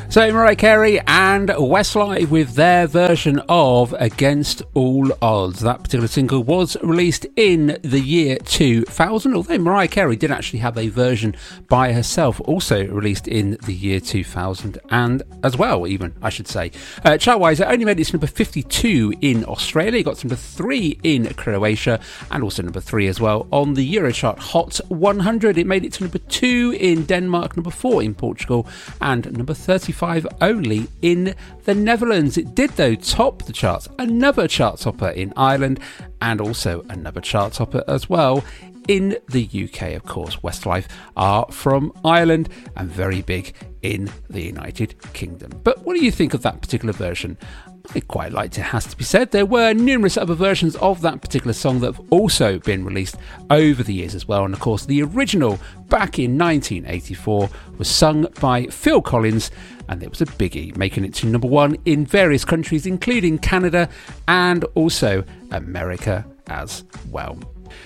So Mariah Carey and Westlife with their version of Against All Odds. That particular single was released in the year 2000, although Mariah Carey did actually have a version by herself, also released in the year 2000, and as well, even, I should say. Chart-wise, it only made it to number 52 in Australia, it got to number 3 in Croatia, and also number 3 as well on the Eurochart Hot 100. It made it to number 2 in Denmark, number 4 in Portugal, and number 35 only in the Netherlands. It did, though, top the charts, another chart topper in Ireland, and also another chart topper as well in the UK. Of course, Westlife are from Ireland and very big in the United Kingdom. But what do you think of that particular version? I quite liked it, has to be said. There were numerous other versions of that particular song that have also been released over the years as well. And of course, the original back in 1984 was sung by Phil Collins, and it was a biggie, making it to number 1 in various countries, including Canada and also America as well.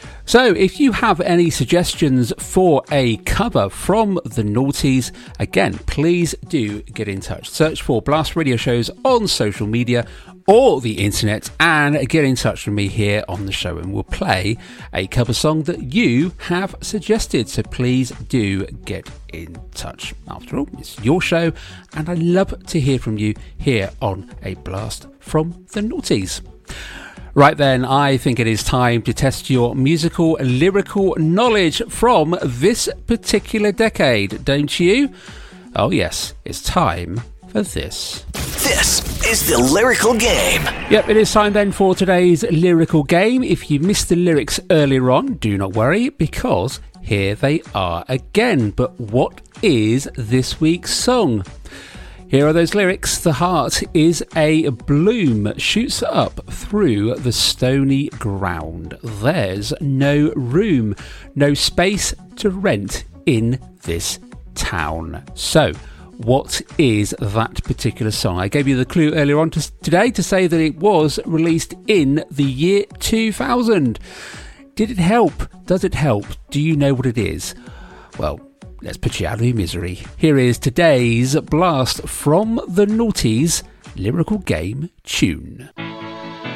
So if you have any suggestions for a cover from the Naughties, again, please do get in touch. Search for Blast Radio Shows on social media or the internet and get in touch with me here on the show, and we'll play a cover song that you have suggested. So please do get in touch. After all, it's your show, and I love to hear from you here on A Blast from the Naughties. Right then, I think it is time to test your musical, lyrical knowledge from this particular decade, don't you? Oh yes, it's time for this. This is the Lyrical Game. Yep, it is time then for today's Lyrical Game. If you missed the lyrics earlier on, do not worry, because here they are again. But what is this week's song? Here are those lyrics. The heart is a bloom, shoots up through the stony ground. There's no room, no space to rent in this town. So, what is that particular song? I gave you the clue earlier on today to say that it was released in the year 2000. Did it help? Does it help? Do you know what it is? Well, let's put you out of your misery. Here is today's blast from the Naughties Lyrical Game tune.